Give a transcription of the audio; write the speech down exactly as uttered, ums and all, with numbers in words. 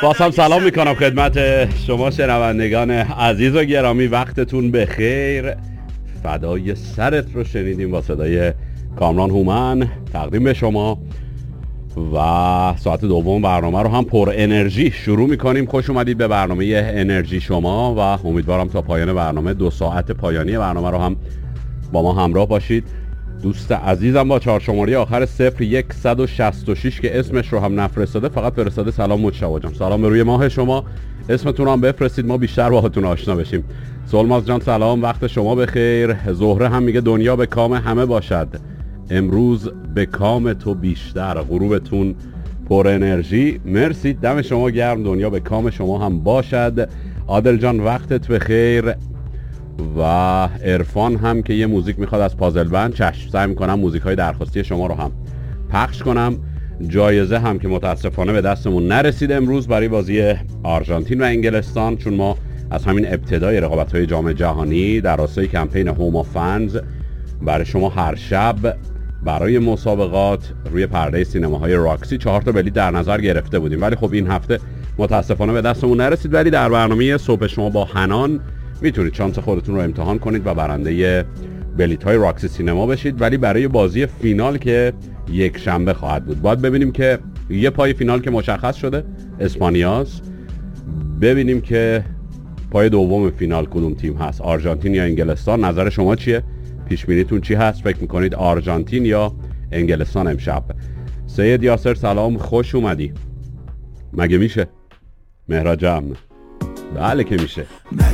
باز هم سلام میکنم خدمت شما شنوندگان عزیز و گرامی، وقتتون بخیر. فدای سرت رو شنیدیم با صدای کامران هومن تقدیم به شما و ساعت دوم برنامه رو هم پر انرژی شروع میکنیم. خوش اومدید به برنامه انرژی شما و امیدوارم تا پایان برنامه دو ساعت پایانی برنامه رو هم با ما همراه باشید. دوست عزیزم با چهار شماره آخر صفر یکصد و شصت و شش که اسمش رو هم نفرستاده، فقط فرستاده سلام مجتبی جان، سلام به روی ماه شما، اسمتون هم بفرستید ما بیشتر باهاتون آشنا بشیم. سولماز جان سلام، وقت شما بخیر. زهره هم میگه دنیا به کام همه باشد، امروز به کام تو بیشتر، غروبتون پر انرژی. مرسی، دم شما گرم، دنیا به کام شما هم باشد. عادل جان وقتت بخیر. و عرفان هم که یه موزیک میخواد از پازل بند، چشم، سعی میکنم موزیک های درخواستی شما رو هم پخش کنم. جایزه هم که متاسفانه به دستمون نرسید امروز برای بازی آرژانتین و انگلستان، چون ما از همین ابتدای رقابت های جام جهانی در راستای کمپین هوم آف فنز برای شما هر شب برای مسابقات روی پرده سینماهای راکسی چهار تا بلیط در نظر گرفته بودیم، ولی خب این هفته متاسفانه به دستمون نرسید. ولی در برنامه صبح شما با حنان میتونید شانس خودتون رو امتحان کنید و برنده بلیط های راکسی سینما بشید، ولی برای بازی فینال که یک شنبه خواهد بود. باید ببینیم که یه پای فینال که مشخص شده اسپانیاست، ببینیم که پای دوم فینال کدوم تیم هست، آرژانتین یا انگلستان. نظر شما چیه؟ پیش بینیتون چی هست؟ فکر میکنید آرژانتین یا انگلستان امشب؟ سید یاسر سلام، خوش اومدی. مگه میشه؟ مهراج جمع؟ بله که میشه.